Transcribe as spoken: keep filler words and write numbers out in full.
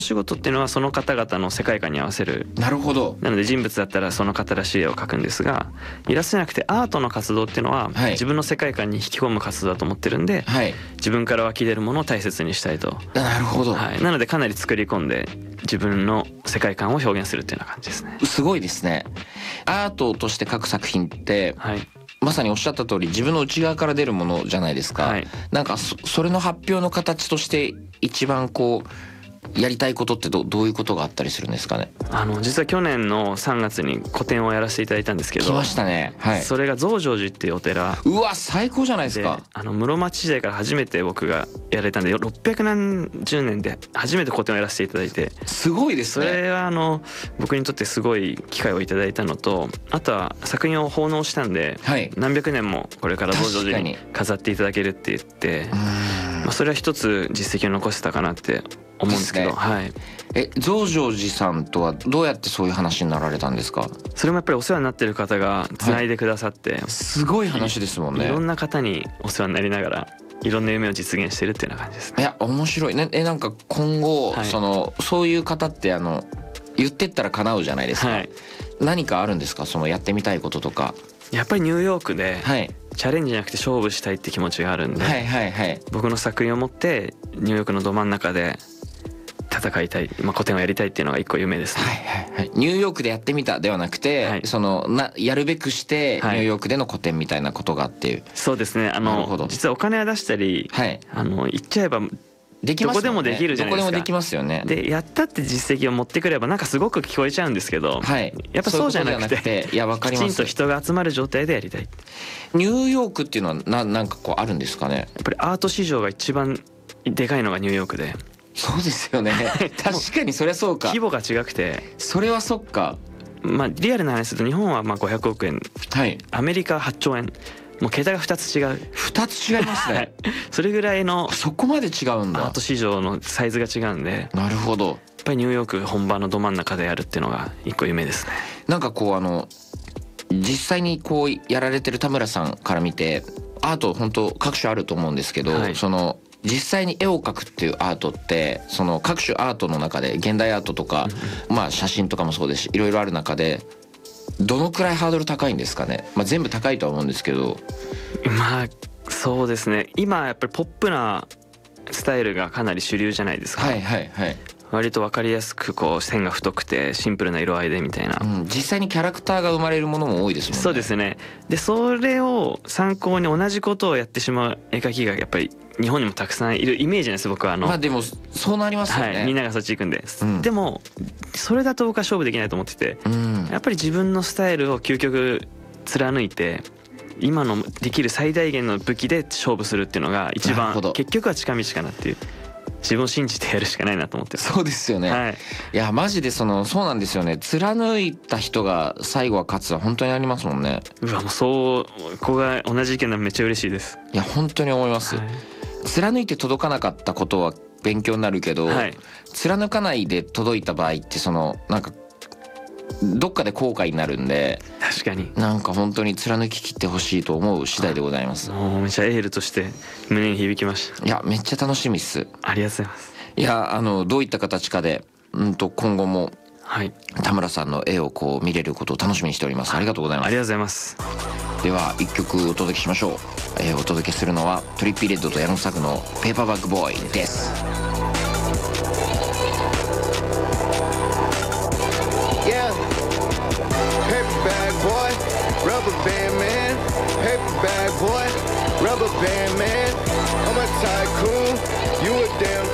仕事っていうのはその方々の世界観に合わせる。 なるほど。 なので人物だったらその方らしい絵を描くんですが、イラストじゃなくてアートの活動っていうのは自分の世界観に引き込む活動だと思ってるんで、はい、自分から湧き出るものを大切にしたいと。 なるほど、 はい、なのでかなり作り込んで自分の世界観を表現するっていうような感じですね。 すごいですね。アートとして描く作品って、はい、まさにおっしゃった通り自分の内側から出るものじゃないですか、はい、なんか そ, それの発表の形として一番こうやりたいことって ど, どういうことがあったりするんですかね。 あの実は去年のさんがつに個展をやらせていただいたんですけど、 来ましたね、はい、 それが増上寺っていうお寺。 うわ最高じゃないですか。 あの室町時代から初めて僕がやられたんでろっぴゃくなんじゅうねんで初めて個展をやらせていただいて、 すごいですね。 それはあの僕にとってすごい機会をいただいたのと、あとは作品を奉納したんで、はい、何百年もこれから増上寺に飾っていただけるって言って、まあ、それは一つ実績を残せたかなって思うんですけど、はい。 え、増上寺さんとはどうやってそういう話になられたんですか。 それもやっぱりお世話になってる方がつないでくださって、はい、 すごい話ですもんね。 いろんな方にお世話になりながらいろんな夢を実現してるっていうような感じですね。 いや面白いね。え、なんか今後、はい、そのそういう方ってあの言ってったら叶うじゃないですか、はい、何かあるんですか、そのやってみたいこととか。 やっぱりニューヨークで、はい、チャレンジじゃなくて勝負したいって気持ちがあるんで、はいはいはい、僕の作品を持ってニューヨークのど真ん中で戦いたい、まあ、個展をやりたいっていうのが一個夢ですね。 はいはいはい、ニューヨークでやってみたではなくて、はい、そのなやるべくしてニューヨークでの個展みたいなことがっていう、はい、 そうですね。あの実はお金は出したり、はい、あの言っちゃえばできますよね、 どこでもできるじゃないですか。 どこでもできますよね。 でやったって実績を持ってくればなんかすごく聞こえちゃうんですけど、はい、やっぱそうじゃなくて、いやわかります。きちんと人が集まる状態でやりたい。 ニューヨークっていうのはななんかこうあるんですかね。 やっぱりアート市場が一番でかいのがニューヨークで。 そうですよね確かにそりゃそうか。 規模が違くて、 それはそっか。 まあリアルな話すると日本はまあごひゃくおくえん、はい、アメリカははっちょうえん、もう桁がふたつ違う。 ふたつ違いますね、はい、 それぐらいのそこまで違うんだ。 アート市場のサイズが違うんで。 なるほど。やっぱりニューヨーク本場のど真ん中でやるっていうのが一個夢ですね。 なんかこうあの実際にこうやられてる田村さんから見てアート本当各種あると思うんですけど、はい、その実際に絵を描くっていうアートってその各種アートの中で現代アートとか、うん、まあ写真とかもそうですしいろいろある中でどのくらいハードル高いんですかね。まあ、全部高いとは思うんですけど。 まあそうですね。今やっぱりポップなスタイルがかなり主流じゃないですか。はいはいはい。割と分かりやすくこう線が太くてシンプルな色合いでみたいな、 うん、実際にキャラクターが生まれるものも多いですもんね。 そうですね。でそれを参考に同じことをやってしまう絵描きがやっぱり日本にもたくさんいるイメージなんです僕は。あのまあでもそうなりますよね、 はい、みんながそっち行くんで、うん、でもそれだと僕は勝負できないと思ってて、うん、やっぱり自分のスタイルを究極貫いて今のできる最大限の武器で勝負するっていうのが一番結局は近道かなっていう。自分を信じてやるしかないなと思って。 そうですよね、はい、いやマジでそのそうなんですよね。貫いた人が最後は勝つは本当にありますもんね。 うわもうそうここが同じ意見ならめっちゃ嬉しいです。 いや本当に思います、はい、貫いて届かなかったことは勉強になるけど、はい、貫かないで届いた場合ってそのなんかどっかで後悔になるんで、 確かになんか本当に貫ききってほしいと思う次第でございます。 もうめっちゃエールとして胸に響きました。 いやめっちゃ楽しみっす。 ありがとうございます。 いやあのどういった形かでうんと今後も田村さんの絵をこう見れることを楽しみにしております。ありがとうございます。 ありがとうございます。 では一曲お届けしましょう、えー、お届けするのはトリッピーレッドと矢野作のペーパーバッグボーイです。 Rubber band man, paper bag boy, rubber band man. I'm a tycoon, you a damn